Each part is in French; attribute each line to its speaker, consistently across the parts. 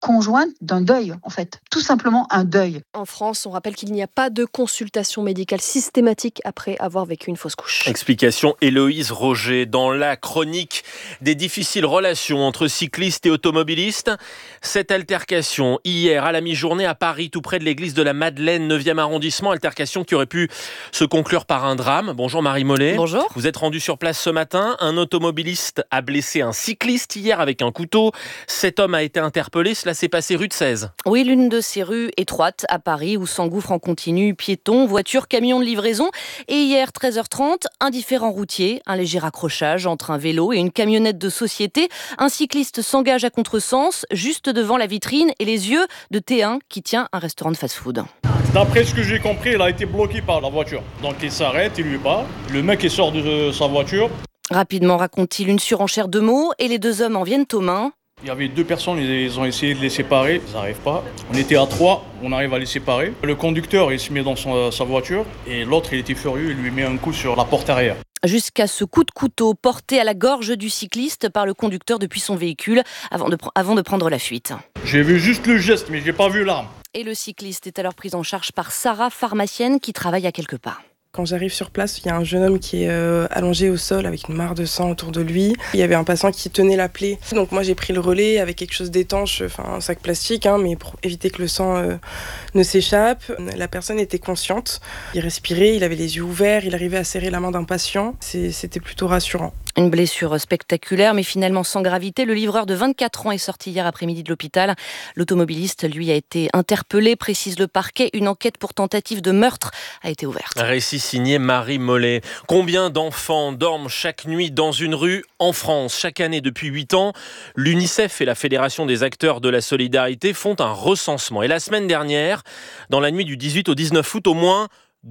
Speaker 1: conjointe d'un deuil, en fait. Tout simplement un deuil.
Speaker 2: En France, on rappelle qu'il n'y a pas de consultation médicale systématique après avoir vécu une fausse couche.
Speaker 3: Explication Héloïse Roger dans la chronique des difficiles relations entre cyclistes et automobilistes. Cette altercation hier à la mi-journée à Paris, tout près de l'église de la Madeleine, 9e arrondissement, altercation qui aurait pu se conclure par un drame. Bonjour Marie Mollet.
Speaker 2: Bonjour.
Speaker 3: Vous êtes rendu sur place ce matin. Un automobiliste a blessé un cycliste hier avec un couteau. Cet homme a été interpellé. Cela s'est passé rue de 16.
Speaker 4: Oui, l'une de ces rues étroites à Paris où s'engouffrent en continu piétons, voitures, camions de livraison. Et hier, 13h30, un différend routier, un léger accrochage entre un vélo et une camionnette de société. Un cycliste s'engage à contresens, juste devant la vitrine et les yeux de T1 qui tient un restaurant de fast-food.
Speaker 5: D'après ce que j'ai compris, il a été bloqué par la voiture. Donc il s'arrête, il lui parle. Le mec il sort de sa voiture.
Speaker 4: Rapidement, raconte-t-il, une surenchère de mots et les deux hommes en viennent aux mains.
Speaker 5: Il y avait 2 personnes, ils ont essayé de les séparer, ils n'arrivent pas. On était à 3, on arrive à les séparer. Le conducteur, il se met dans sa voiture et l'autre, il était furieux, il lui met un coup sur la porte arrière.
Speaker 4: Jusqu'à ce coup de couteau porté à la gorge du cycliste par le conducteur depuis son véhicule avant de prendre la fuite.
Speaker 5: J'ai vu juste le geste, mais j'ai pas vu l'arme.
Speaker 4: Et le cycliste est alors pris en charge par Sarah, pharmacienne qui travaille à quelques pas.
Speaker 6: Quand j'arrive sur place, il y a un jeune homme qui est allongé au sol avec une mare de sang autour de lui. Il y avait un passant qui tenait la plaie. Donc moi j'ai pris le relais avec quelque chose d'étanche, un sac plastique, mais pour éviter que le sang ne s'échappe. La personne était consciente, il respirait, il avait les yeux ouverts, il arrivait à serrer la main d'un patient. C'était plutôt rassurant.
Speaker 4: Une blessure spectaculaire, mais finalement sans gravité. Le livreur de 24 ans est sorti hier après-midi de l'hôpital. L'automobiliste, lui, a été interpellé, précise le parquet. Une enquête pour tentative de meurtre a été ouverte.
Speaker 3: Récit signé Marie Mollet. Combien d'enfants dorment chaque nuit dans une rue en France ? Chaque année depuis 8 ans, l'UNICEF et la Fédération des acteurs de la solidarité font un recensement. Et la semaine dernière, dans la nuit du 18 au 19 août, au moins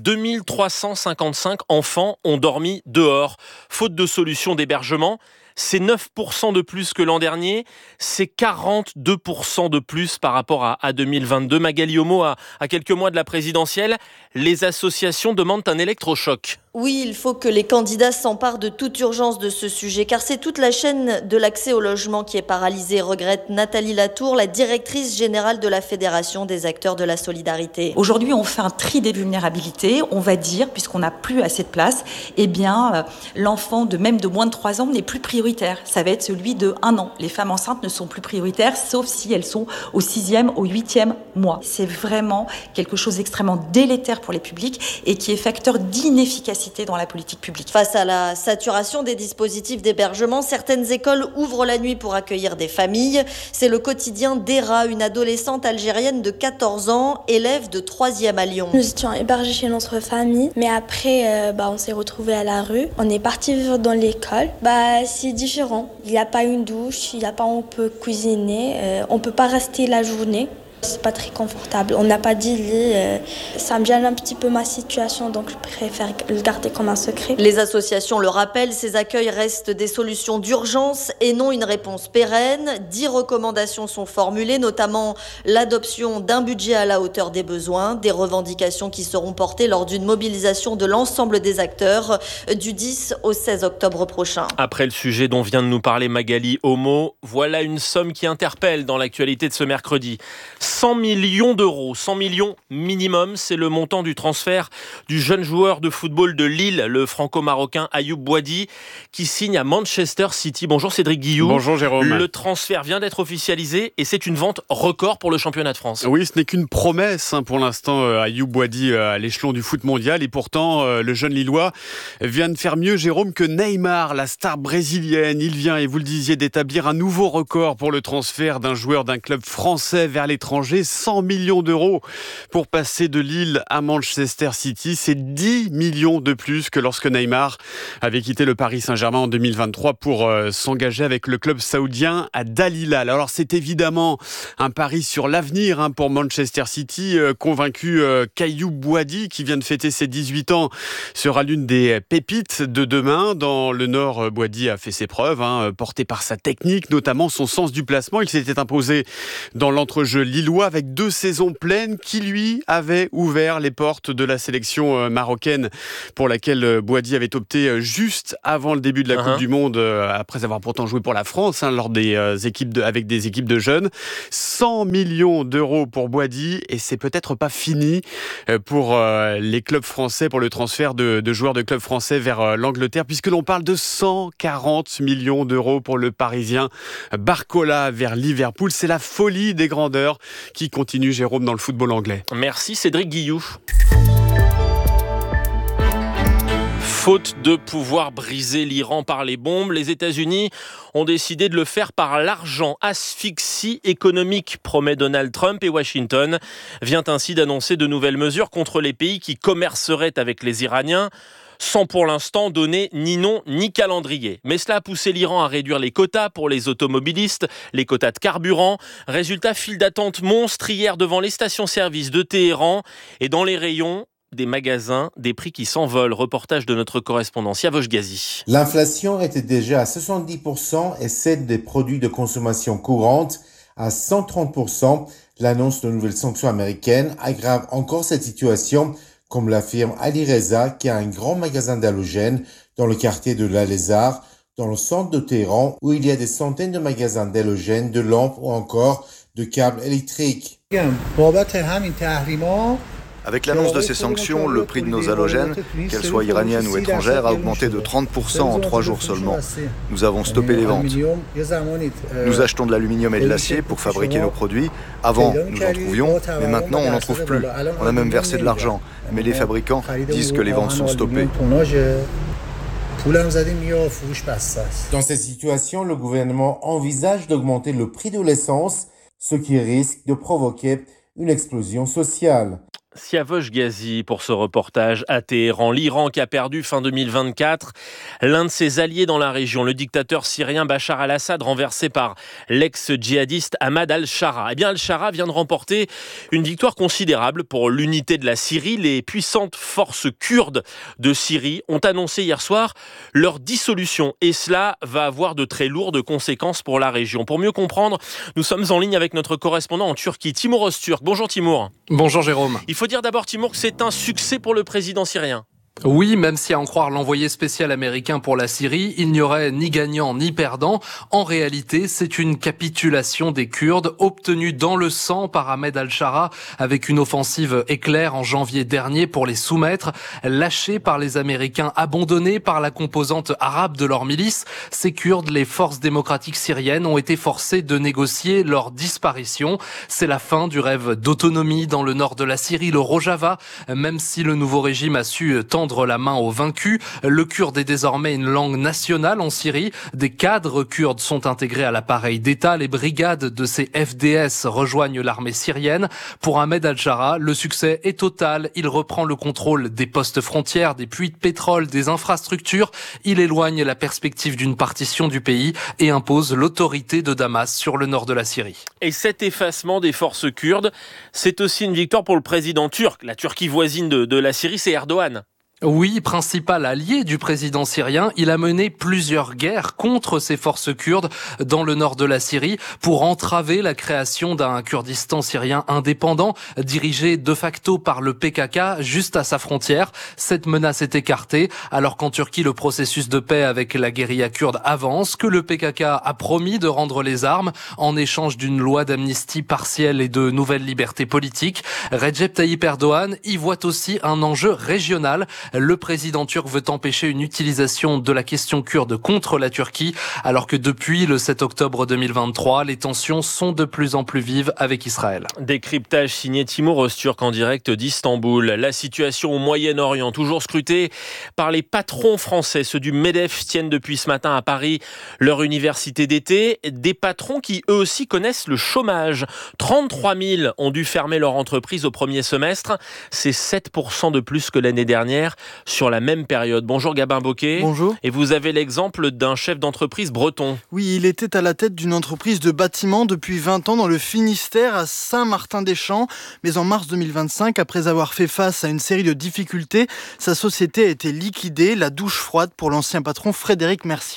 Speaker 3: 2355 enfants ont dormi dehors. Faute de solution d'hébergement, c'est 9% de plus que l'an dernier, c'est 42% de plus par rapport à 2022. Magali Homo, à quelques mois de la présidentielle, les associations demandent un électrochoc.
Speaker 7: Oui, il faut que les candidats s'emparent de toute urgence de ce sujet, car c'est toute la chaîne de l'accès au logement qui est paralysée, regrette Nathalie Latour, la directrice générale de la Fédération des acteurs de la solidarité.
Speaker 8: Aujourd'hui, on fait un tri des vulnérabilités. On va dire, puisqu'on n'a plus assez de place, l'enfant de moins de 3 ans n'est plus prioritaire. Ça va être celui de 1 an. Les femmes enceintes ne sont plus prioritaires, sauf si elles sont au 6e, au 8e mois. C'est vraiment quelque chose d'extrêmement délétère pour les publics et qui est facteur d'inefficacité dans la politique publique.
Speaker 7: Face à la saturation des dispositifs d'hébergement, certaines écoles ouvrent la nuit pour accueillir des familles. C'est le quotidien d'Era, une adolescente algérienne de 14 ans, élève de 3e à Lyon.
Speaker 9: Nous étions hébergés chez notre famille, mais après, on s'est retrouvés à la rue. On est parti vivre dans l'école. C'est différent. Il n'y a pas une douche, il n'y a pas où on peut cuisiner, on ne peut pas rester la journée. C'est pas très confortable. On n'a pas dit lit. Ça me gêne un petit peu ma situation, donc je préfère le garder comme un secret.
Speaker 7: Les associations le rappellent, ces accueils restent des solutions d'urgence et non une réponse pérenne. 10 recommandations sont formulées, notamment l'adoption d'un budget à la hauteur des besoins, des revendications qui seront portées lors d'une mobilisation de l'ensemble des acteurs du 10 au 16 octobre prochain.
Speaker 3: Après le sujet dont vient de nous parler Magali Homo, voilà une somme qui interpelle dans l'actualité de ce mercredi. 100 millions d'euros, 100 millions minimum, c'est le montant du transfert du jeune joueur de football de Lille, le franco-marocain Ayoub Boadi, qui signe à Manchester City. Bonjour Cédric Guillou.
Speaker 10: Bonjour Jérôme.
Speaker 3: Le transfert vient d'être officialisé et c'est une vente record pour le championnat de France.
Speaker 10: Oui, ce n'est qu'une promesse pour l'instant, Ayoub Boadi à l'échelon du foot mondial. Et pourtant, le jeune Lillois vient de faire mieux, Jérôme, que Neymar, la star brésilienne. Il vient, et vous le disiez, d'établir un nouveau record pour le transfert d'un joueur d'un club français vers l'étranger. 100 millions d'euros pour passer de Lille à Manchester City. C'est 10 millions de plus que lorsque Neymar avait quitté le Paris Saint-Germain en 2023 pour s'engager avec le club saoudien à Al Hilal. Alors c'est évidemment un pari sur l'avenir pour Manchester City, convaincu qu'Ayoub Boadi, qui vient de fêter ses 18 ans, sera l'une des pépites de demain. Dans le Nord, Boadi a fait ses preuves, porté par sa technique, notamment son sens du placement. Il s'était imposé dans l'entrejeu lillois lillois avec 2 saisons pleines qui lui avait ouvert les portes de la sélection marocaine pour laquelle Boady avait opté juste avant le début de la Coupe du Monde, après avoir pourtant joué pour la France lors des avec des équipes de jeunes. 100 millions d'euros pour Boady et c'est peut-être pas fini pour les clubs français, pour le transfert de joueurs de clubs français vers l'Angleterre, puisque l'on parle de 140 millions d'euros pour le Parisien Barcola vers Liverpool. C'est la folie des grandeurs qui continue, Jérôme, dans le football anglais.
Speaker 3: Merci Cédric Guilloux. Faute de pouvoir briser l'Iran par les bombes, les États-Unis ont décidé de le faire par l'argent. Asphyxie économique, promet Donald Trump, et Washington vient ainsi d'annoncer de nouvelles mesures contre les pays qui commerceraient avec les Iraniens, sans pour l'instant donner ni nom ni calendrier. Mais cela a poussé l'Iran à réduire les quotas pour les automobilistes, les quotas de carburant. Résultat, file d'attente monstre hier devant les stations-service de Téhéran et dans les rayons des magasins, des prix qui s'envolent. Reportage de notre correspondant Siavosh Ghazi.
Speaker 11: L'inflation était déjà à 70% et celle des produits de consommation courante à 130%. L'annonce de nouvelles sanctions américaines aggrave encore cette situation, comme l'affirme Ali Reza, qui a un grand magasin d'halogènes dans le quartier de La Lézard, dans le centre de Téhéran, où il y a des centaines de magasins d'halogènes, de lampes ou encore de câbles électriques.
Speaker 12: Avec l'annonce de ces sanctions, le prix de nos halogènes, qu'elles soient iraniennes ou étrangères, a augmenté de 30% en 3 jours seulement. Nous avons stoppé les ventes. Nous achetons de l'aluminium et de l'acier pour fabriquer nos produits. Avant, nous en trouvions, mais maintenant, on n'en trouve plus. On a même versé de l'argent, mais les fabricants disent que les ventes sont stoppées.
Speaker 11: Dans cette situation, le gouvernement envisage d'augmenter le prix de l'essence, ce qui risque de provoquer une explosion sociale.
Speaker 3: Siavosh Ghazi pour ce reportage à Téhéran. L'Iran qui a perdu fin 2024 l'un de ses alliés dans la région, le dictateur syrien Bachar al-Assad, renversé par l'ex-djihadiste Ahmad al-Shara. Eh bien, al-Shara vient de remporter une victoire considérable pour l'unité de la Syrie. Les puissantes forces kurdes de Syrie ont annoncé hier soir leur dissolution et cela va avoir de très lourdes conséquences pour la région. Pour mieux comprendre, nous sommes en ligne avec notre correspondant en Turquie, Timur Öztürk. Bonjour Timur.
Speaker 13: Bonjour Jérôme.
Speaker 3: Il faut dire d'abord, Timur, que c'est un succès pour le président syrien.
Speaker 13: Oui, même si à en croire l'envoyé spécial américain pour la Syrie, il n'y aurait ni gagnant ni perdant. En réalité, c'est une capitulation des Kurdes obtenue dans le sang par Ahmed al-Shara avec une offensive éclair en janvier dernier pour les soumettre. Lâchés par les Américains, abandonnés par la composante arabe de leur milice, ces Kurdes, les forces démocratiques syriennes, ont été forcés de négocier leur disparition. C'est la fin du rêve d'autonomie dans le nord de la Syrie, le Rojava, même si le nouveau régime a su tendre la main aux vaincus. Le kurde est désormais une langue nationale en Syrie. Des cadres kurdes sont intégrés à l'appareil d'État. Les brigades de ces FDS rejoignent l'armée syrienne. Pour Ahmed al-Shara, le succès est total. Il reprend le contrôle des postes frontières, des puits de pétrole, des infrastructures. Il éloigne la perspective d'une partition du pays et impose l'autorité de Damas sur le nord de la Syrie.
Speaker 3: Et cet effacement des forces kurdes, c'est aussi une victoire pour le président turc. La Turquie voisine de la Syrie, c'est Erdogan.
Speaker 13: Oui, principal allié du président syrien, il a mené plusieurs guerres contre ces forces kurdes dans le nord de la Syrie pour entraver la création d'un Kurdistan syrien indépendant dirigé de facto par le PKK juste à sa frontière. Cette menace est écartée alors qu'en Turquie le processus de paix avec la guérilla kurde avance, que le PKK a promis de rendre les armes en échange d'une loi d'amnistie partielle et de nouvelles libertés politiques. Recep Tayyip Erdogan y voit aussi un enjeu régional. Le président turc veut empêcher une utilisation de la question kurde contre la Turquie, alors que depuis le 7 octobre 2023, les tensions sont de plus en plus vives avec Israël.
Speaker 3: Décryptage signé Timur Öztürk en direct d'Istanbul. La situation au Moyen-Orient, toujours scrutée par les patrons français. Ceux du MEDEF tiennent depuis ce matin à Paris leur université d'été. Des patrons qui eux aussi connaissent le chômage. 33 000 ont dû fermer leur entreprise au premier semestre. C'est 7% de plus que l'année dernière sur la même période. Bonjour Gabin Bocquet.
Speaker 14: Bonjour.
Speaker 3: Et vous avez l'exemple d'un chef d'entreprise breton.
Speaker 14: Oui, il était à la tête d'une entreprise de bâtiment depuis 20 ans dans le Finistère à Saint-Martin-des-Champs. Mais en mars 2025, après avoir fait face à une série de difficultés, sa société a été liquidée, la douche froide pour l'ancien patron Frédéric Mercier.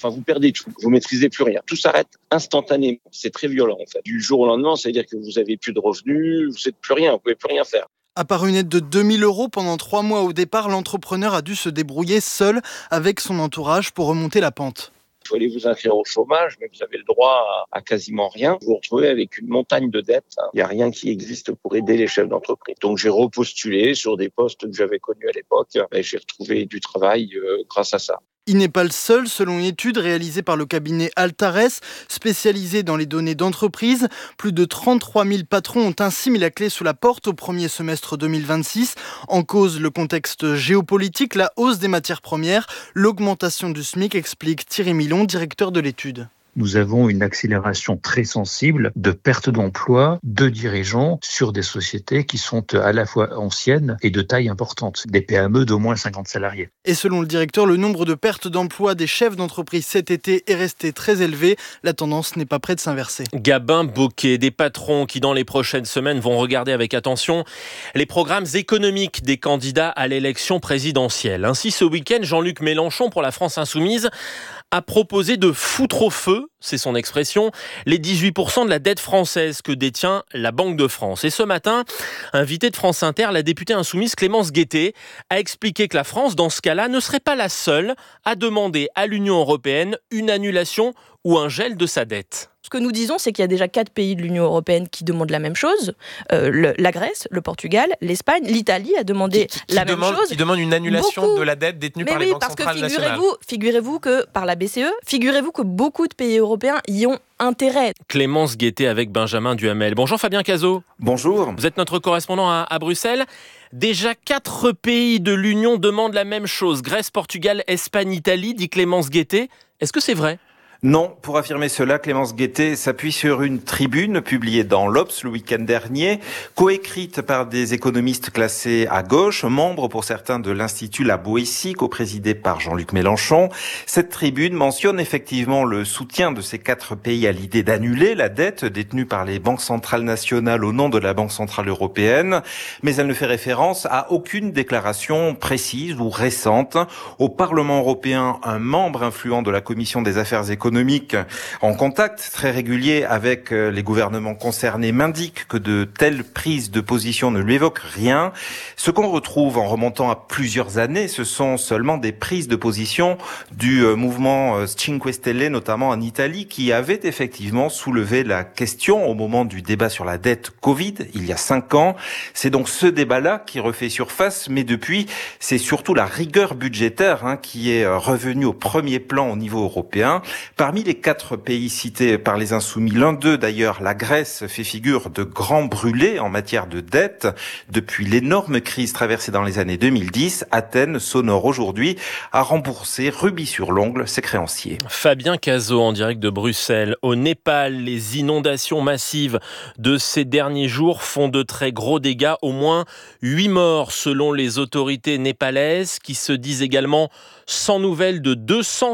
Speaker 15: Enfin, vous perdez tout. Vous maîtrisez plus rien. Tout s'arrête instantanément. C'est très violent, en fait. Du jour au lendemain, ça veut dire que vous avez plus de revenus, vous n'êtes plus rien, vous pouvez plus rien faire.
Speaker 14: À part une aide de 2 000 € pendant 3 mois au départ, l'entrepreneur a dû se débrouiller seul avec son entourage pour remonter la pente.
Speaker 15: Il faut aller vous inscrire au chômage, mais vous avez le droit à quasiment rien. Vous vous retrouvez avec une montagne de dettes. Il n'y a rien qui existe pour aider les chefs d'entreprise. Donc j'ai repostulé sur des postes que j'avais connus à l'époque et j'ai retrouvé du travail grâce à ça.
Speaker 14: Il n'est pas le seul, selon une étude réalisée par le cabinet Altares, spécialisé dans les données d'entreprise. Plus de 33 000 patrons ont ainsi mis la clé sous la porte au premier semestre 2026. En cause, le contexte géopolitique, la hausse des matières premières, l'augmentation du SMIC, explique Thierry Milon, directeur de l'étude.
Speaker 16: Nous avons une accélération très sensible de perte d'emploi de dirigeants sur des sociétés qui sont à la fois anciennes et de taille importante, des PME d'au moins 50 salariés.
Speaker 14: Et selon le directeur, le nombre de pertes d'emploi des chefs d'entreprise cet été est resté très élevé. La tendance n'est pas près de s'inverser.
Speaker 3: Gabin Bocquet, des patrons qui dans les prochaines semaines vont regarder avec attention les programmes économiques des candidats à l'élection présidentielle. Ainsi, ce week-end, Jean-Luc Mélenchon, pour la France Insoumise, a proposé de foutre au feu, c'est son expression, les 18% de la dette française que détient la Banque de France. Et ce matin, invitée de France Inter, la députée insoumise Clémence Guettet a expliqué que la France, dans ce cas-là, ne serait pas la seule à demander à l'Union européenne une annulation ou un gel de sa dette.
Speaker 17: Ce que nous disons, c'est qu'il y a déjà 4 pays de l'Union européenne qui demandent la même chose. La Grèce, le Portugal, l'Espagne, l'Italie a demandé la même chose.
Speaker 18: Qui demande une annulation de la dette détenue par les banques centrales nationales.
Speaker 17: Figurez-vous que par la BCE, figurez-vous que beaucoup de pays européens y ont intérêt.
Speaker 3: Clémence Guettet avec Benjamin Duhamel. Bonjour Fabien Cazot.
Speaker 19: Bonjour.
Speaker 3: Vous êtes notre correspondant à Bruxelles. Déjà 4 pays de l'Union demandent la même chose. Grèce, Portugal, Espagne, Italie, dit Clémence Guettet. Est-ce que c'est vrai ?
Speaker 19: Non, pour affirmer cela, Clémence Guettet s'appuie sur une tribune publiée dans l'Obs le week-end dernier, coécrite par des économistes classés à gauche, membres pour certains de l'Institut La Boétie, coprésidé par Jean-Luc Mélenchon. Cette tribune mentionne effectivement le soutien de ces 4 pays à l'idée d'annuler la dette détenue par les banques centrales nationales au nom de la Banque centrale européenne, mais elle ne fait référence à aucune déclaration précise ou récente. Au Parlement européen, un membre influent de la Commission des affaires économiques en contact très régulier avec les gouvernements concernés m'indique que de telles prises de position ne lui évoquent rien. Ce qu'on retrouve en remontant à plusieurs années, ce sont seulement des prises de position du mouvement Cinque Stelle, notamment en Italie, qui avait effectivement soulevé la question au moment du débat sur la dette Covid, il y a 5 ans. C'est donc ce débat-là qui refait surface, mais depuis, c'est surtout la rigueur budgétaire qui est revenue au premier plan au niveau européen. Parmi les 4 pays cités par les Insoumis, l'un d'eux d'ailleurs, la Grèce, fait figure de grand brûlé en matière de dette. Depuis l'énorme crise traversée dans les années 2010, Athènes s'honore aujourd'hui à rembourser rubis sur l'ongle ses créanciers.
Speaker 3: Fabien Cazot en direct de Bruxelles. Au Népal, les inondations massives de ces derniers jours font de très gros dégâts. Au moins 8 morts selon les autorités népalaises qui se disent également sans nouvelles de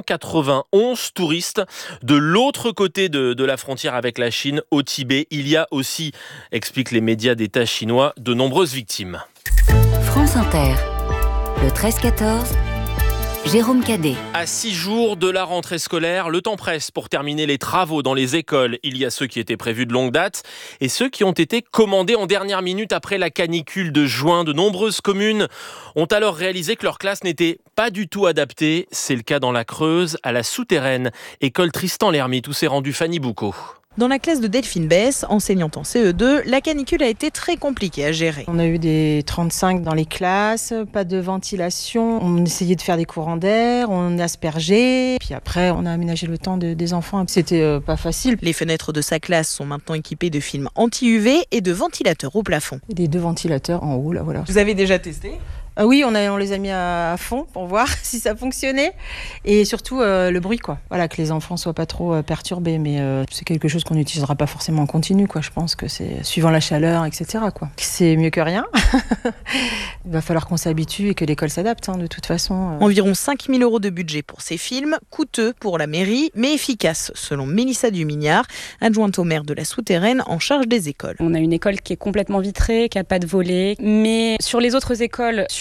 Speaker 3: 291 touristes. De l'autre côté de la frontière avec la Chine, au Tibet, il y a aussi, expliquent les médias d'État chinois, de nombreuses victimes.
Speaker 20: France Inter, le 13-14, Jérôme Cadet.
Speaker 3: À 6 jours de la rentrée scolaire, le temps presse pour terminer les travaux dans les écoles. Il y a ceux qui étaient prévus de longue date et ceux qui ont été commandés en dernière minute après la canicule de juin. De nombreuses communes ont alors réalisé que leur classe n'était pas du tout adaptée. C'est le cas dans la Creuse, à la Souterraine, école Tristan l'Hermite, où s'est rendue Fanny Boucaud.
Speaker 21: Dans la classe de Delphine Bess, enseignante en CE2, la canicule a été très compliquée à gérer.
Speaker 22: On a eu des 35 dans les classes, pas de ventilation. On essayait de faire des courants d'air, on aspergeait. Puis après, on a aménagé le temps des enfants. C'était pas facile.
Speaker 21: Les fenêtres de sa classe sont maintenant équipées de films anti-UV et de ventilateurs au plafond.
Speaker 22: Des 2 ventilateurs en haut, là, voilà.
Speaker 21: Vous avez déjà testé ?
Speaker 22: Oui, on les a mis à fond pour voir si ça fonctionnait. Et surtout, le bruit, quoi. Voilà, que les enfants soient pas trop perturbés. Mais c'est quelque chose qu'on n'utilisera pas forcément en continu, quoi. Je pense que c'est suivant la chaleur, etc., quoi. C'est mieux que rien. Il va falloir qu'on s'habitue et que l'école s'adapte, de toute façon.
Speaker 21: Environ 5 000 € de budget pour ces films, coûteux pour la mairie, mais efficace, selon Mélissa Dumignard, adjointe au maire de la Souterraine en charge des écoles.
Speaker 23: On a une école qui est complètement vitrée, qui n'a pas de volets. Mais sur les autres écoles, sur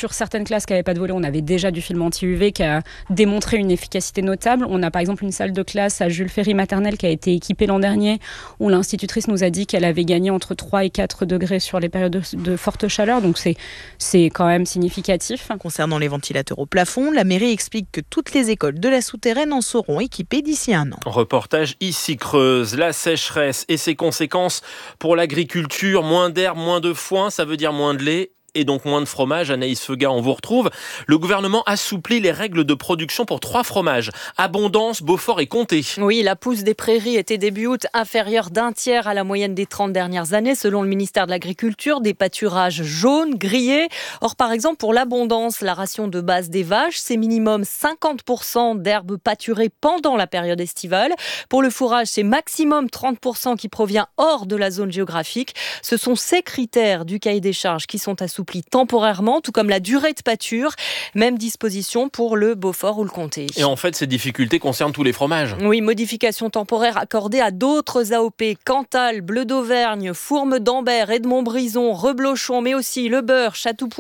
Speaker 1: sur certaines classes qui n'avaient pas de volets, on avait déjà du film anti-UV qui a démontré une efficacité notable. On a par exemple une salle de classe à Jules Ferry maternelle qui a été équipée l'an dernier, où l'institutrice nous a dit qu'elle avait gagné entre 3 et 4 degrés sur les périodes de forte chaleur, donc c'est quand même significatif.
Speaker 21: Concernant les ventilateurs au plafond, la mairie explique que toutes les écoles de la souterraine en seront équipées d'ici un an.
Speaker 3: Reportage ici Creuse, la sécheresse et ses conséquences pour l'agriculture, moins d'herbe, moins de foin, ça veut dire moins de lait et donc moins de fromage. Anaïs Feuga, on vous retrouve. Le gouvernement assouplit les règles de production pour 3 fromages, Abondance, Beaufort et Comté.
Speaker 4: Oui, la pousse des prairies était début août inférieure d'un tiers à la moyenne des 30 dernières années, selon le ministère de l'Agriculture, des pâturages jaunes, grillés. Or, par exemple, pour l'Abondance, la ration de base des vaches, c'est minimum 50% d'herbes pâturées pendant la période estivale. Pour le fourrage, c'est maximum 30% qui provient hors de la zone géographique. Ce sont ces critères du cahier des charges qui sont assouplis temporairement, tout comme la durée de pâture. Même disposition pour le Beaufort ou le Comté.
Speaker 3: Et en fait, ces difficultés concernent tous les fromages.
Speaker 4: Oui, modification temporaire accordée à d'autres AOP, Cantal, Bleu d'Auvergne, Fourme d'Ambert, Edmond-Brison, Reblochon, mais aussi le beurre,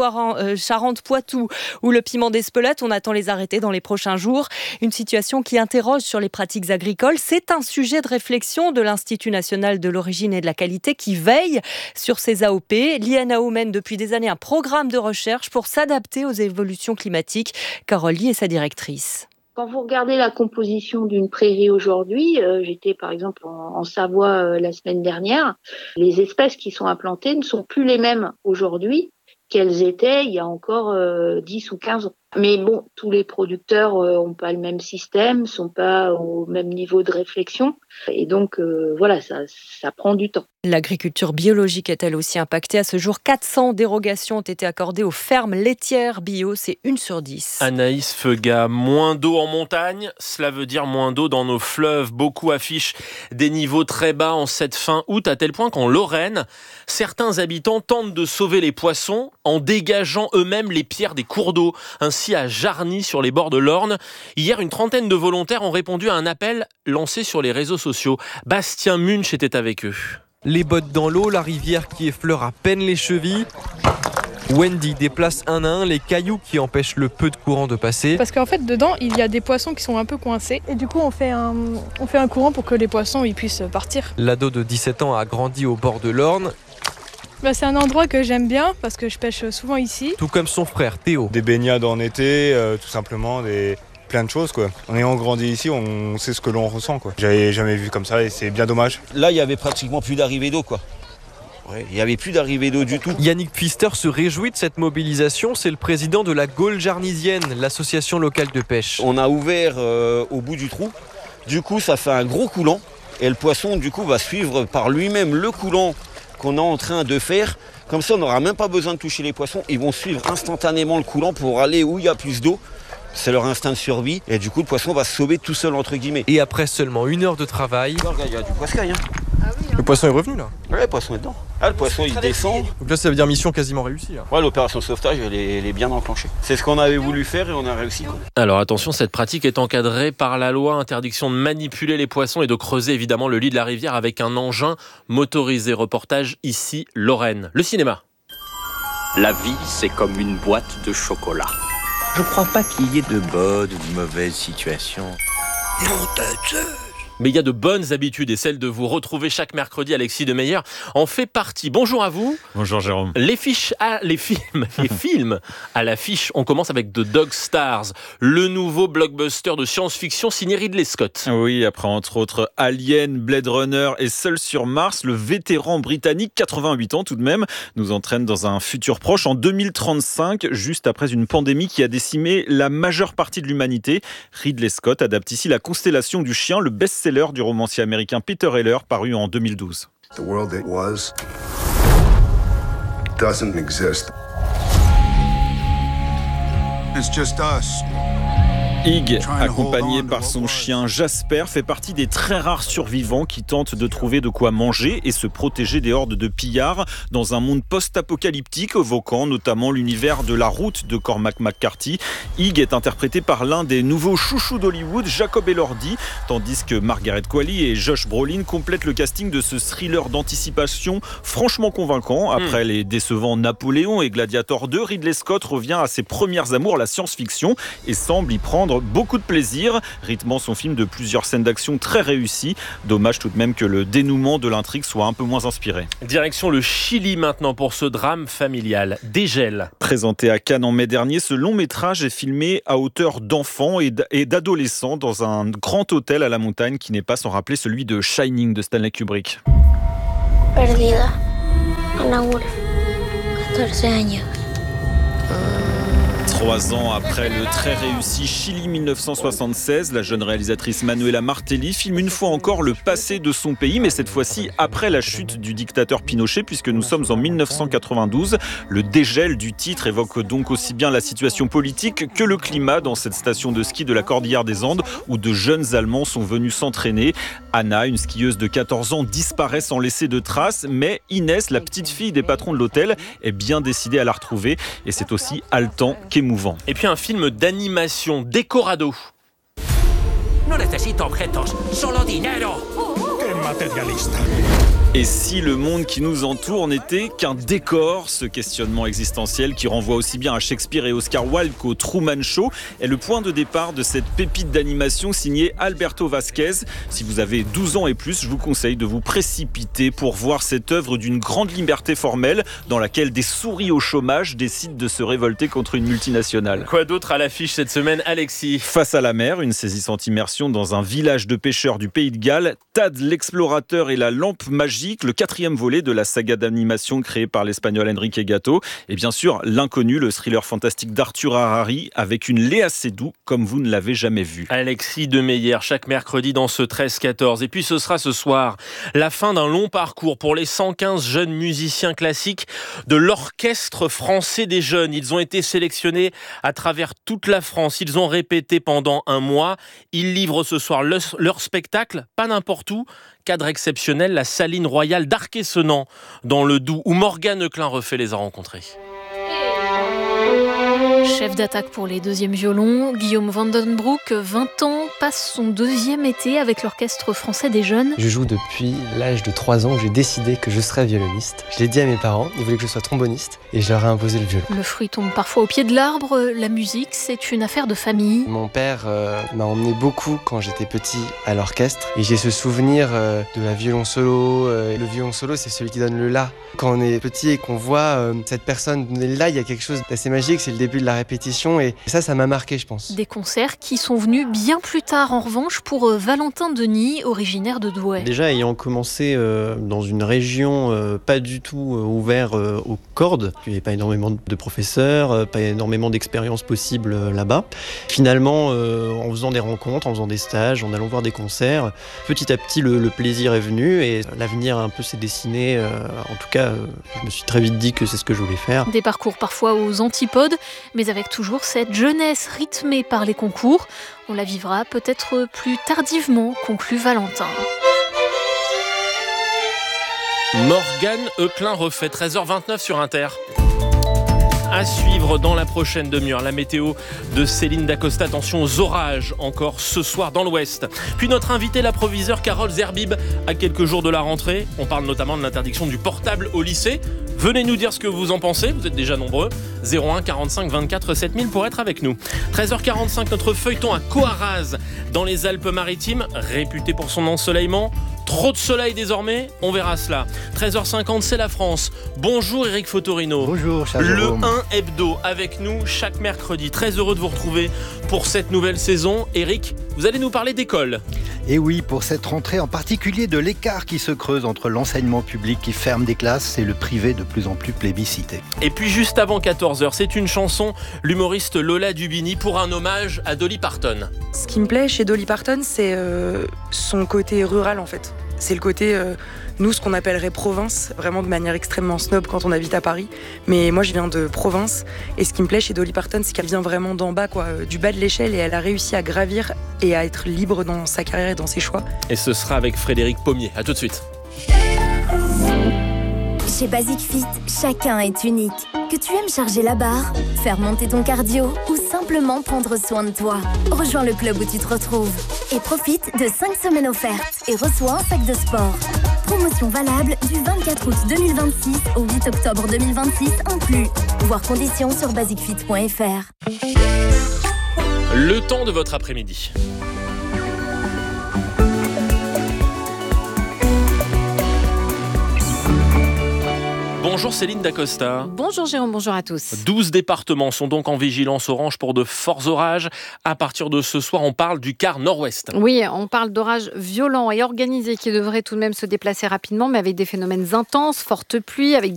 Speaker 4: Charente-Poitou ou le piment d'Espelette. On attend les arrêtés dans les prochains jours. Une situation qui interroge sur les pratiques agricoles. C'est un sujet de réflexion de l'Institut national de l'origine et de la qualité qui veille sur ces AOP. L'INAO mène depuis des années un programme de recherche pour s'adapter aux évolutions climatiques. Carole Lee est sa directrice.
Speaker 2: Quand vous regardez la composition d'une prairie aujourd'hui, j'étais par exemple en Savoie la semaine dernière, les espèces qui sont implantées ne sont plus les mêmes aujourd'hui qu'elles étaient il y a encore 10 ou 15 ans. Mais bon, tous les producteurs n'ont pas le même système, ne sont pas au même niveau de réflexion. Et donc, voilà, ça prend du temps.
Speaker 4: L'agriculture biologique est elle aussi impactée. À ce jour, 400 dérogations ont été accordées aux fermes laitières bio. C'est 1 sur 10.
Speaker 3: Anaïs Feuga, moins d'eau en montagne, cela veut dire moins d'eau dans nos fleuves. Beaucoup affichent des niveaux très bas en cette fin août, à tel point qu'en Lorraine, certains habitants tentent de sauver les poissons en dégageant eux-mêmes les pierres des cours d'eau. Ainsi à Jarny, sur les bords de l'Orne. Hier, une trentaine de volontaires ont répondu à un appel lancé sur les réseaux sociaux. Bastien Munch était avec eux.
Speaker 23: Les bottes dans l'eau, la rivière qui effleure à peine les chevilles. Wendy déplace un à un les cailloux qui empêchent le peu de courant de passer.
Speaker 24: Parce qu'en fait, dedans, il y a des poissons qui sont un peu coincés. Et du coup, on fait un courant pour que les poissons ils puissent partir.
Speaker 23: L'ado de 17 ans a grandi au bord de l'Orne.
Speaker 24: C'est un endroit que j'aime bien parce que je pêche souvent ici.
Speaker 23: Tout comme son frère Théo.
Speaker 25: Des baignades en été, tout simplement, plein de choses quoi. En ayant grandi ici, on sait ce que l'on ressent quoi. J'avais jamais vu comme ça et c'est bien dommage.
Speaker 26: Là, il y avait pratiquement plus d'arrivée d'eau quoi. Ouais, il n'y avait plus d'arrivée d'eau du tout.
Speaker 23: Yannick Pfister se réjouit de cette mobilisation. C'est le président de la Gaule jarnisienne, l'association locale de pêche.
Speaker 26: On a ouvert au bout du trou. Du coup, ça fait un gros coulant et le poisson du coup va suivre par lui-même le coulant qu'on est en train de faire. Comme ça, on n'aura même pas besoin de toucher les poissons. Ils vont suivre instantanément le coulant pour aller où il y a plus d'eau. C'est leur instinct de survie. Et du coup, le poisson va se sauver tout seul, entre guillemets.
Speaker 23: Et après seulement 1 heure de travail...
Speaker 26: Il y a du poiscaille.
Speaker 23: Le poisson est revenu, là ?
Speaker 26: Ouais, le poisson est dedans. Le poisson, il descend.
Speaker 23: Donc là, ça veut dire mission quasiment réussie. Là.
Speaker 26: Ouais, l'opération de sauvetage, elle est bien enclenchée. C'est ce qu'on avait voulu faire et on a réussi. Quoi.
Speaker 3: Alors attention, cette pratique est encadrée par la loi. Interdiction de manipuler les poissons et de creuser évidemment le lit de la rivière avec un engin motorisé. Reportage ici, Lorraine. Le cinéma.
Speaker 27: La vie, c'est comme une boîte de chocolat.
Speaker 28: Je crois pas qu'il y ait de bonnes ou de mauvaises situations.
Speaker 3: Non, mais il y a de bonnes habitudes et celle de vous retrouver chaque mercredi, Alexis Demeyer en fait partie. Bonjour à vous.
Speaker 29: Bonjour Jérôme.
Speaker 3: Les films à l'affiche. On commence avec The Dog Stars, le nouveau blockbuster de science-fiction signé Ridley Scott.
Speaker 29: Oui, après entre autres Alien, Blade Runner et Seul sur Mars, le vétéran britannique, 88 ans tout de même, nous entraîne dans un futur proche en 2035, juste après une pandémie qui a décimé la majeure partie de l'humanité. Ridley Scott adapte ici La Constellation du chien, le best-seller du romancier américain Peter Heller, paru en 2012.
Speaker 30: The world that was doesn't exist. It's just us.
Speaker 29: Hig, accompagné par son chien Jasper, fait partie des très rares survivants qui tentent de trouver de quoi manger et se protéger des hordes de pillards dans un monde post-apocalyptique évoquant notamment l'univers de La Route de Cormac McCarthy. Hig est interprété par l'un des nouveaux chouchous d'Hollywood, Jacob Elordi, tandis que Margaret Qualley et Josh Brolin complètent le casting de ce thriller d'anticipation franchement convaincant. Après les décevants Napoléon et Gladiator 2, Ridley Scott revient à ses premières amours, la science-fiction, et semble y prendre beaucoup de plaisir, rythmant son film de plusieurs scènes d'action très réussies. Dommage tout de même que le dénouement de l'intrigue soit un peu moins inspiré.
Speaker 3: Direction le Chili maintenant pour ce drame familial. Dégel.
Speaker 29: Présenté à Cannes en mai dernier, ce long métrage est filmé à hauteur d'enfants et d'adolescents dans un grand hôtel à la montagne qui n'est pas sans rappeler celui de Shining de Stanley Kubrick.
Speaker 5: Perdida. Ana Wolf. 14 años.
Speaker 29: 3 ans après le très réussi Chili 1976, la jeune réalisatrice Manuela Martelli filme une fois encore le passé de son pays, mais cette fois-ci après la chute du dictateur Pinochet, puisque nous sommes en 1992. Le dégel du titre évoque donc aussi bien la situation politique que le climat dans cette station de ski de la Cordillère des Andes où de jeunes Allemands sont venus s'entraîner. Anna, une skieuse de 14 ans, disparaît sans laisser de traces, mais Inès, la petite fille des patrons de l'hôtel, est bien décidée à la retrouver et c'est aussi haletant qu'émouvant.
Speaker 3: Et puis un film d'animation, Decorado.
Speaker 6: No necesito objetos, solo dinero.
Speaker 29: ¡Qué materialista! Et si le monde qui nous entoure n'était qu'un décor, ce questionnement existentiel qui renvoie aussi bien à Shakespeare et Oscar Wilde qu'au Truman Show est le point de départ de cette pépite d'animation signée Alberto Vasquez. Si vous avez 12 ans et plus, je vous conseille de vous précipiter pour voir cette œuvre d'une grande liberté formelle dans laquelle des souris au chômage décident de se révolter contre une multinationale.
Speaker 3: Quoi d'autre à l'affiche cette semaine, Alexis ?
Speaker 29: Face à la mer, une saisissante immersion dans un village de pêcheurs du Pays de Galles, Tad l'explorateur et la lampe magique, le 4e volet de la saga d'animation créée par l'espagnol Enrique Gatto. Et bien sûr, l'inconnu, le thriller fantastique d'Arthur Harari avec une Léa Seydoux comme vous ne l'avez jamais vu.
Speaker 3: Alexis Demeyer, chaque mercredi dans ce 13-14. Et puis ce sera ce soir la fin d'un long parcours pour les 115 jeunes musiciens classiques de l'Orchestre français des jeunes. Ils ont été sélectionnés à travers toute la France. Ils ont répété pendant un mois. Ils livrent ce soir leur spectacle, pas n'importe où. Cadre exceptionnel, la Saline Royale d'Arquessenan, dans le Doubs, où Morgane Eclin-Refait les a rencontrés.
Speaker 7: Chef d'attaque pour les 2e violons, Guillaume Vandenbroek, 20 ans, passe son 2e été avec l'Orchestre français des jeunes.
Speaker 8: Je joue depuis l'âge de 3 ans où j'ai décidé que je serais violoniste. Je l'ai dit à mes parents, ils voulaient que je sois tromboniste et je leur ai imposé le violon.
Speaker 7: Le fruit tombe parfois au pied de l'arbre, la musique c'est une affaire de famille.
Speaker 8: Mon père m'a emmené beaucoup quand j'étais petit à l'orchestre et j'ai ce souvenir de la violon solo. Le violon solo c'est celui qui donne le la. Quand on est petit et qu'on voit cette personne donner le la, il y a quelque chose d'assez magique, c'est le début de la répétition et ça m'a marqué je pense.
Speaker 7: Des concerts qui sont venus bien plus tard en revanche pour Valentin Denis, originaire de Douai.
Speaker 8: Déjà ayant commencé dans une région pas du tout ouverte aux cordes, il n'y avait pas énormément de professeurs, pas énormément d'expériences possibles là-bas. Finalement en faisant des rencontres, en faisant des stages, en allant voir des concerts, petit à petit le plaisir est venu et l'avenir un peu s'est dessiné. En tout cas je me suis très vite dit que c'est ce que je voulais faire.
Speaker 7: Des parcours parfois aux antipodes, mais avec toujours cette jeunesse rythmée par les concours. On la vivra peut-être plus tardivement, conclut Valentin.
Speaker 3: Morgane Eclin-Refait, 13h29 sur Inter. À suivre dans la prochaine demi-heure, la météo de Céline Dacosta. Attention aux orages encore ce soir dans l'Ouest. Puis notre invité, la proviseure Carole Zerbib, à quelques jours de la rentrée. On parle notamment de l'interdiction du portable au lycée. Venez nous dire ce que vous en pensez, vous êtes déjà nombreux. 01 45 24 7000 pour être avec nous. 13h45, notre feuilleton à Coaraz, dans les Alpes-Maritimes, réputé pour son ensoleillement. Trop de soleil désormais, on verra cela. 13h50, c'est la France. Bonjour Eric Fotorino.
Speaker 9: Bonjour, cher
Speaker 3: Le
Speaker 9: Jérôme.
Speaker 3: 1 hebdo avec nous chaque mercredi. Très heureux de vous retrouver pour cette nouvelle saison. Eric, vous allez nous parler d'école.
Speaker 9: Et oui, pour cette rentrée en particulier de l'écart qui se creuse entre l'enseignement public qui ferme des classes et le privé de plus en plus plébiscité.
Speaker 3: Et puis juste avant 14h, c'est une chanson, l'humoriste Lola Dubini pour un hommage à Dolly Parton.
Speaker 10: Ce qui me plaît chez Dolly Parton, c'est son côté rural en fait. c'est le côté, nous, ce qu'on appellerait province, vraiment de manière extrêmement snob quand on habite à Paris. Mais moi, je viens de province. Et ce qui me plaît chez Dolly Parton, c'est qu'elle vient vraiment d'en bas, du bas de l'échelle. Et elle a réussi à gravir et à être libre dans sa carrière et dans ses choix.
Speaker 3: Et ce sera avec Frédéric Pommier. À tout de suite.
Speaker 11: Chez Basic Fit, chacun est unique. Que tu aimes charger la barre, faire monter ton cardio ou simplement prendre soin de toi. Rejoins le club où tu te retrouves et profite de 5 semaines offertes et reçois un sac de sport. Promotion valable du 24 août 2026 au 8 octobre 2026 inclus. Voir conditions sur basicfit.fr.
Speaker 3: Le temps de votre après-midi. Bonjour Céline Dacosta.
Speaker 12: Bonjour Jérôme, bonjour à tous.
Speaker 3: 12 départements sont donc en vigilance orange pour de forts orages. À partir de ce soir, on parle du quart nord-ouest.
Speaker 12: Oui, on parle d'orages violents et organisés qui devraient tout de même se déplacer rapidement, mais avec des phénomènes intenses, fortes pluies, avec